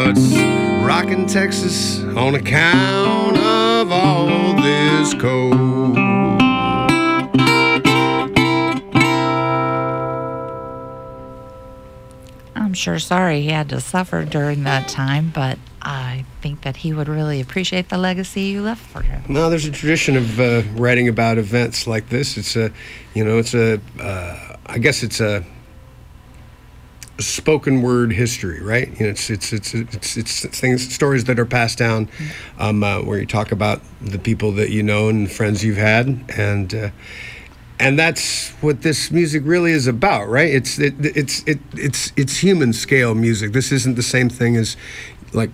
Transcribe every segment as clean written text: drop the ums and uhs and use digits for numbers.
it's rockin' Texas on account of all this cold. I'm sure sorry he had to suffer during that time, but I think that he would really appreciate the legacy you left for him. No, there's a tradition of writing about events like this. It's I guess it's a spoken word history, right? You know, it's things, stories that are passed down, where you talk about the people that you know and friends you've had, and that's what this music really is about, right? It's human scale music. This isn't the same thing as like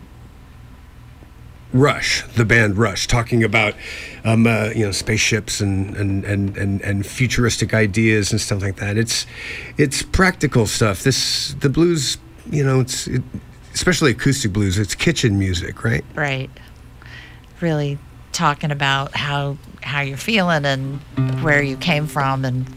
Rush, the band Rush, talking about spaceships and futuristic ideas and stuff like that. It's practical stuff. The blues, especially acoustic blues, it's kitchen music, right? Right. Really talking about how you're feeling and where you came from and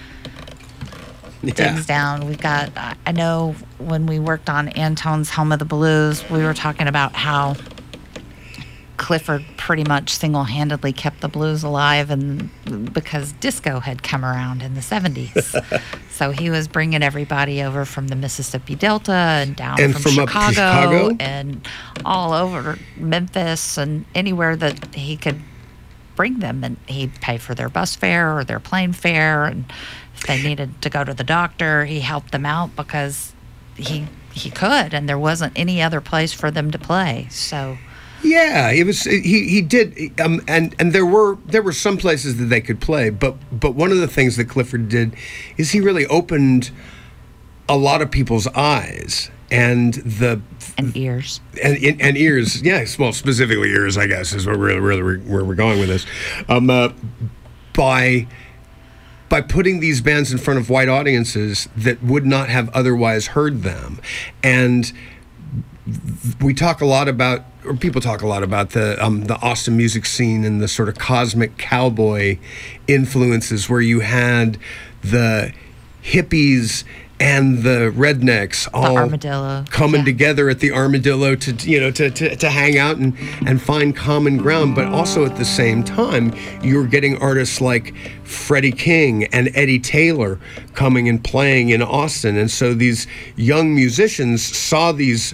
things down. We've got, I know when we worked on Antone's Home of the Blues, we were talking about how Clifford pretty much single-handedly kept the blues alive, and because disco had come around in the 70s. So he was bringing everybody over from the Mississippi Delta and down and from up to Chicago and all over Memphis and anywhere that he could bring them, and he'd pay for their bus fare or their plane fare, and if they needed to go to the doctor, he helped them out because he could, and there wasn't any other place for them to play. So yeah, it was he did, and there were some places that they could play, but one of the things that Clifford did is he really opened a lot of people's eyes and ears and ears. Yes, well, specifically ears, I guess, is where we're going with this. By putting these bands in front of white audiences that would not have otherwise heard them, and we talk a lot about, or people talk a lot about the Austin music scene and the sort of cosmic cowboy influences, where you had the hippies and the rednecks all Armadillo coming together at the Armadillo to hang out and find common ground. But also at the same time, you're getting artists like Freddie King and Eddie Taylor coming and playing in Austin. And so these young musicians saw these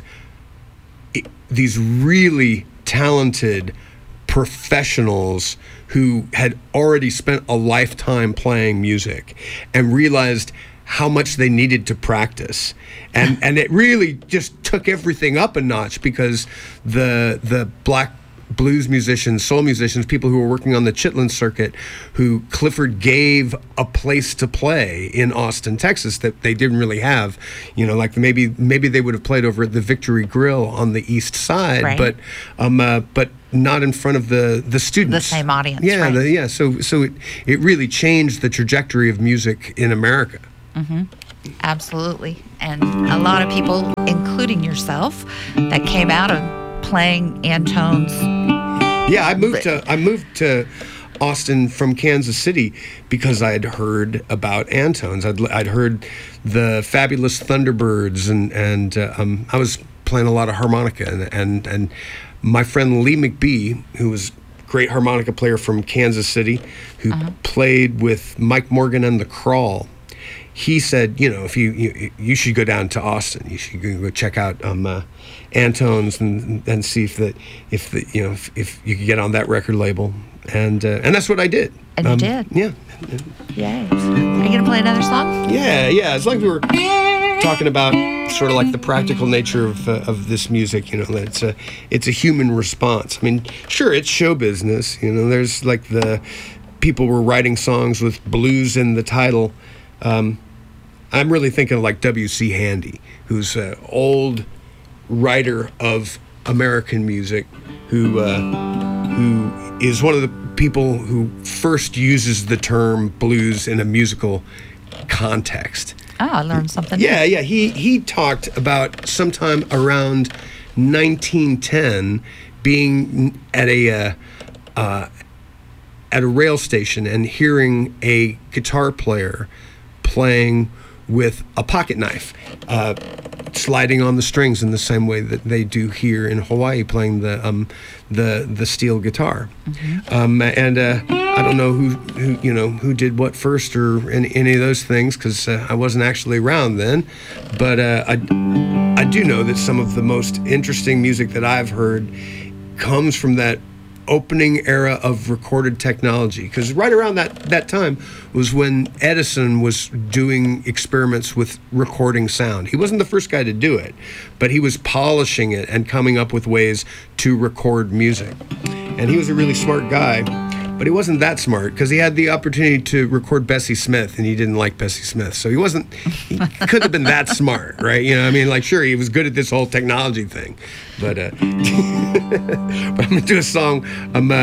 really talented professionals who had already spent a lifetime playing music and realized how much they needed to practice, and it really just took everything up a notch, because the black blues musicians, soul musicians, people who were working on the Chitlin circuit, who Clifford gave a place to play in Austin, Texas, that they didn't really have. Like maybe they would have played over at the Victory Grill on the east side, right, but not in front of the students. The same audience. Yeah, right. So it really changed the trajectory of music in America. Mm-hmm. Absolutely. And a lot of people, including yourself, that came out of playing Antone's. Yeah, I moved to Austin from Kansas City because I had heard about Antone's. I'd heard the Fabulous Thunderbirds, and I was playing a lot of harmonica, and my friend Lee McBee, who was a great harmonica player from Kansas City, who played with Mike Morgan and the Crawl. He said, if you should go down to Austin, you should go check out Antone's and see if you could get on that record label, and that's what I did. And you did. Yeah. Yay. Are you gonna play another song? Yeah. As long as we were talking about sort of like the practical nature of this music, that it's a human response. I mean, sure, it's show business. There's like the people were writing songs with blues in the title. I'm really thinking of like W.C. Handy, who's an old writer of American music, who is one of the people who first uses the term blues in a musical context. Oh, I learned something. Yeah. He talked about sometime around 1910 being at a rail station and hearing a guitar player playing with a pocket knife, sliding on the strings in the same way that they do here in Hawaii, playing the steel guitar. And I don't know who did what first or any of those things, because I wasn't actually around then, but I do know that some of the most interesting music that I've heard comes from that opening era of recorded technology, because right around that time was when Edison was doing experiments with recording sound. He wasn't the first guy to do it, but he was polishing it and coming up with ways to record music. And he was a really smart guy, but he wasn't that smart, because he had the opportunity to record Bessie Smith, and he didn't like Bessie Smith. So he couldn't have been that smart, right? You know, I mean, like, sure, he was good at this whole technology thing, but, but I'm going to do a song.